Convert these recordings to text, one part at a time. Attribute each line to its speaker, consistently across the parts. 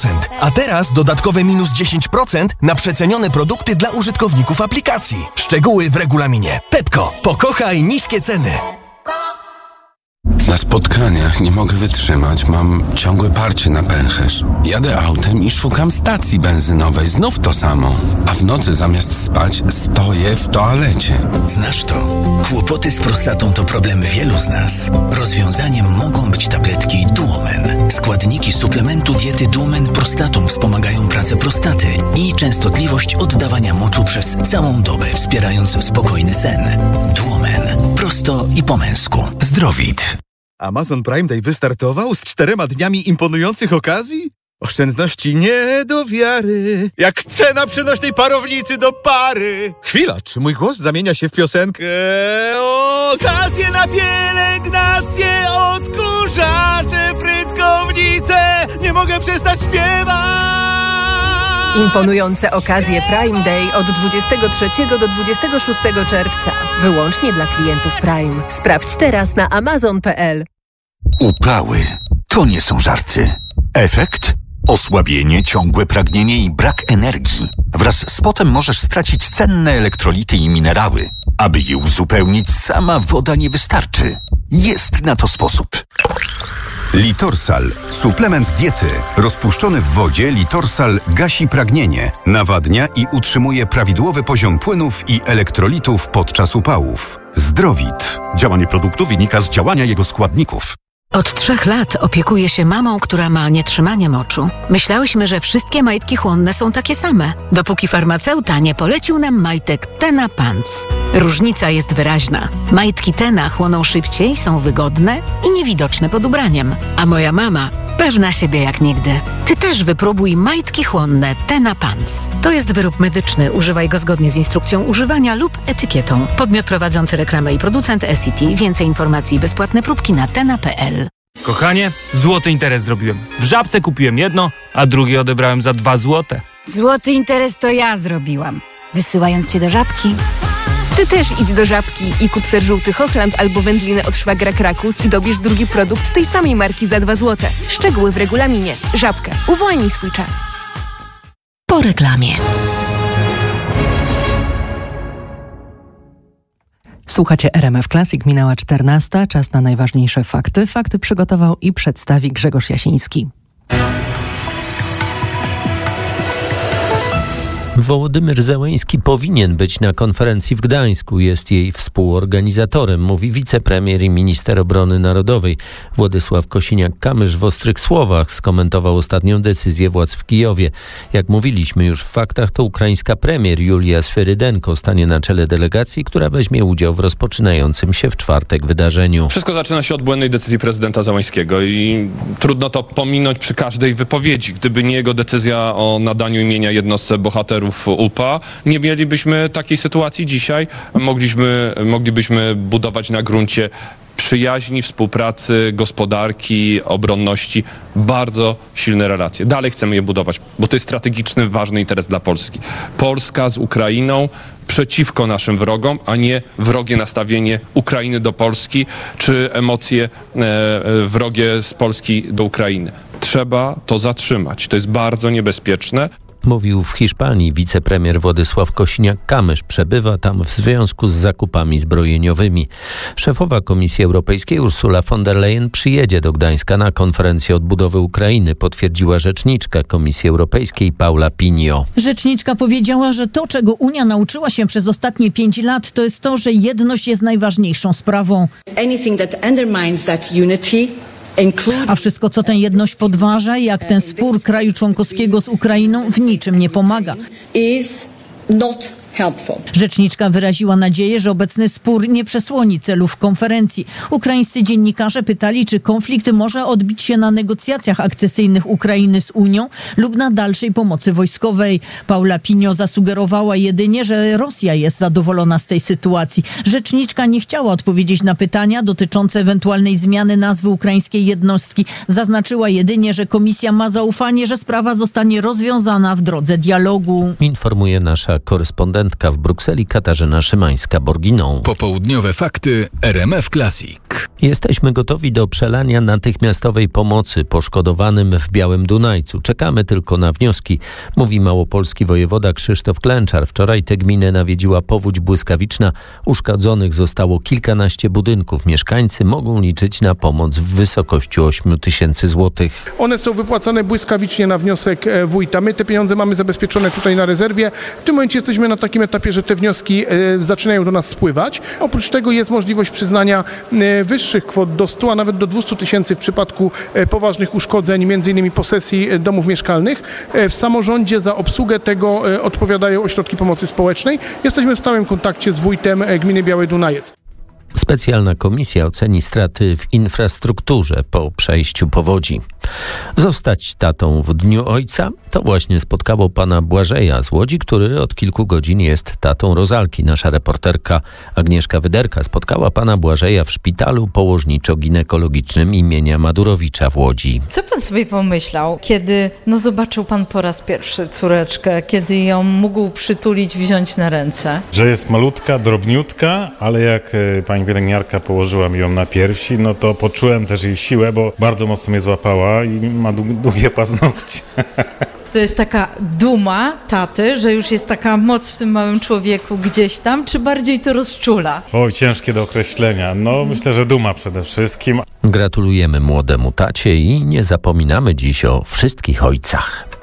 Speaker 1: A teraz dodatkowe minus 10% na przecenione produkty dla użytkowników aplikacji. Szczegóły w regulaminie. Pepko, pokochaj niskie ceny.
Speaker 2: Na spotkaniach nie mogę wytrzymać, mam ciągłe parcie na pęcherz. Jadę autem i szukam stacji benzynowej, znów to samo. A w nocy zamiast spać stoję w toalecie.
Speaker 3: Znasz to? Kłopoty z prostatą to problem wielu z nas. Rozwiązaniem mogą być tabletki Duomen. Składniki suplementu diety Duomen Prostatum wspomagają pracę prostaty i częstotliwość oddawania moczu przez całą dobę, wspierając spokojny sen. Duomen. Prosto i po męsku. Zdrowit.
Speaker 4: Amazon Prime Day wystartował z 4 dniami imponujących okazji? Oszczędności nie do wiary, jak cena przenośnej parownicy do pary. Chwila, czy mój głos zamienia się w piosenkę? Okazje na pielęgnację, odkurzacze, frytkownice, nie mogę przestać śpiewać.
Speaker 5: Imponujące okazje Prime Day od 23 do 26 czerwca. Wyłącznie dla klientów Prime. Sprawdź teraz na amazon.pl.
Speaker 3: Upały. To nie są żarty. Efekt? Osłabienie, ciągłe pragnienie i brak energii. Wraz z potem możesz stracić cenne elektrolity i minerały. Aby je uzupełnić, sama woda nie wystarczy. Jest na to sposób.
Speaker 6: Litorsal. Suplement diety. Rozpuszczony w wodzie Litorsal gasi pragnienie, nawadnia i utrzymuje prawidłowy poziom płynów i elektrolitów podczas upałów. Zdrowit.
Speaker 7: Działanie produktu wynika z działania jego składników.
Speaker 8: Od 3 lat opiekuję się mamą, która ma nietrzymanie moczu. Myślałyśmy, że wszystkie majtki chłonne są takie same, dopóki farmaceuta nie polecił nam majtek Tena Pants. Różnica jest wyraźna. Majtki Tena chłoną szybciej, są wygodne i niewidoczne pod ubraniem. A moja mama pewna siebie jak nigdy. Ty też wypróbuj majtki chłonne Tena Pants. To jest wyrób medyczny. Używaj go zgodnie z instrukcją używania lub etykietą. Podmiot prowadzący reklamę i producent SCT. Więcej informacji i bezpłatne próbki na tena.pl.
Speaker 9: Kochanie, złoty interes zrobiłem. W Żabce kupiłem jedno, a drugie odebrałem za 2 złote.
Speaker 10: Złoty interes to ja zrobiłam, wysyłając cię do Żabki.
Speaker 5: Ty też idź do Żabki i kup ser żółty Hochland albo wędlinę od szwagra Krakus i dobierz drugi produkt tej samej marki za 2 złote. Szczegóły w regulaminie. Żabka. Uwolnij swój czas.
Speaker 8: Po reklamie.
Speaker 11: Słuchacie RMF Classic, minęła 14, czas na najważniejsze fakty. Fakty przygotował i przedstawi Grzegorz Jasiński.
Speaker 12: Wołodymyr Zełenski powinien być na konferencji w Gdańsku. Jest jej współorganizatorem, mówi wicepremier i minister obrony narodowej. Władysław Kosiniak-Kamysz w ostrych słowach skomentował ostatnią decyzję władz w Kijowie. Jak mówiliśmy już w faktach, to ukraińska premier Julia Sferydenko stanie na czele delegacji, która weźmie udział w rozpoczynającym się w czwartek wydarzeniu.
Speaker 13: Wszystko zaczyna się od błędnej decyzji prezydenta Zełenskiego i trudno to pominąć przy każdej wypowiedzi. Gdyby nie jego decyzja o nadaniu imienia jednostce bohaterów UPA, nie mielibyśmy takiej sytuacji dzisiaj. Moglibyśmy budować na gruncie przyjaźni, współpracy, gospodarki, obronności, bardzo silne relacje. Dalej chcemy je budować, bo to jest strategiczny, ważny interes dla Polski. Polska z Ukrainą przeciwko naszym wrogom, a nie wrogie nastawienie Ukrainy do Polski, czy emocje wrogie z Polski do Ukrainy. Trzeba to zatrzymać. To jest bardzo niebezpieczne.
Speaker 12: Mówił w Hiszpanii wicepremier Władysław Kosiniak-Kamysz. Przebywa tam w związku z zakupami zbrojeniowymi. Szefowa Komisji Europejskiej Ursula von der Leyen przyjedzie do Gdańska na konferencję odbudowy Ukrainy, potwierdziła rzeczniczka Komisji Europejskiej Paula Pinio.
Speaker 14: Rzeczniczka powiedziała, że to, czego Unia nauczyła się przez ostatnie 5 lat, to jest to, że jedność jest najważniejszą sprawą.
Speaker 15: Anything that undermines that unity,
Speaker 14: a wszystko, co tę jedność podważa, jak ten spór kraju członkowskiego z Ukrainą, w niczym nie pomaga. Rzeczniczka wyraziła nadzieję, że obecny spór nie przesłoni celów konferencji. Ukraińscy dziennikarze pytali, czy konflikt może odbić się na negocjacjach akcesyjnych Ukrainy z Unią lub na dalszej pomocy wojskowej. Paula Pinio zasugerowała jedynie, że Rosja jest zadowolona z tej sytuacji. Rzeczniczka nie chciała odpowiedzieć na pytania dotyczące ewentualnej zmiany nazwy ukraińskiej jednostki. Zaznaczyła jedynie, że komisja ma zaufanie, że sprawa zostanie rozwiązana w drodze dialogu.
Speaker 12: Informuje nasza korespondentka korespondentka w Brukseli Katarzyna Szymańska-Borginą.
Speaker 16: Popołudniowe fakty RMF Classic.
Speaker 12: Jesteśmy gotowi do przelania natychmiastowej pomocy poszkodowanym w Białym Dunajcu. Czekamy tylko na wnioski, mówi małopolski wojewoda Krzysztof Klęczar. Wczoraj tę gminę nawiedziła powódź błyskawiczna. Uszkodzonych zostało kilkanaście budynków. Mieszkańcy mogą liczyć na pomoc w wysokości 8 000 złotych.
Speaker 17: One są wypłacane błyskawicznie na wniosek wójta. My te pieniądze mamy zabezpieczone tutaj na rezerwie. W tym momencie jesteśmy na takim etapie, że te wnioski zaczynają do nas spływać. Oprócz tego jest możliwość przyznania wyższych kwot do 100, a nawet do 200 tysięcy w przypadku poważnych uszkodzeń, m.in. posesji domów mieszkalnych. W samorządzie za obsługę tego odpowiadają ośrodki pomocy społecznej. Jesteśmy w stałym kontakcie z wójtem gminy Biały Dunajec.
Speaker 12: Specjalna komisja oceni straty w infrastrukturze po przejściu powodzi. Zostać tatą w Dniu Ojca? To właśnie spotkało pana Błażeja z Łodzi, który od kilku godzin jest tatą Rozalki. Nasza reporterka Agnieszka Wyderka spotkała pana Błażeja w szpitalu położniczo-ginekologicznym imienia Madurowicza w Łodzi.
Speaker 18: Co pan sobie pomyślał, kiedy zobaczył pan po raz pierwszy córeczkę, kiedy ją mógł przytulić, wziąć na ręce?
Speaker 19: Że jest malutka, drobniutka, ale jak pani pielęgniarka położyła mi ją na piersi, no to poczułem też jej siłę, bo bardzo mocno mnie złapała i ma długie paznokcie.
Speaker 18: To jest taka duma taty, że już jest taka moc w tym małym człowieku gdzieś tam, czy bardziej to rozczula?
Speaker 19: Oj, ciężkie do określenia. No, myślę, że duma przede wszystkim.
Speaker 12: Gratulujemy młodemu tacie i nie zapominamy dziś o wszystkich ojcach.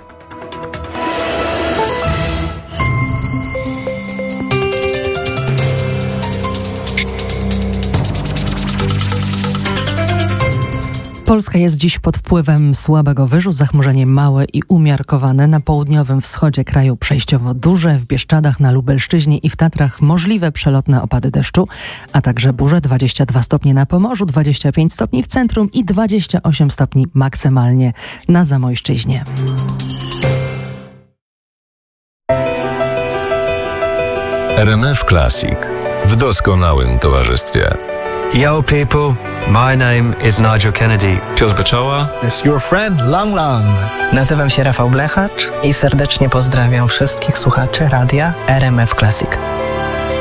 Speaker 11: Polska jest dziś pod wpływem słabego wyżu, zachmurzenie małe i umiarkowane. Na południowym wschodzie kraju przejściowo duże, w Bieszczadach, na Lubelszczyźnie i w Tatrach możliwe przelotne opady deszczu, a także burze. 22 stopnie na Pomorzu, 25 stopni w centrum i 28 stopni maksymalnie na Zamojszczyźnie.
Speaker 16: RMF Classic w doskonałym towarzystwie.
Speaker 20: Yo people, my name is Nigel Kennedy.
Speaker 16: Piotr Beczoła.
Speaker 20: It's your friend Lang Lang. Nazywam się Rafał Blechacz i serdecznie pozdrawiam wszystkich słuchaczy radia RMF Classic.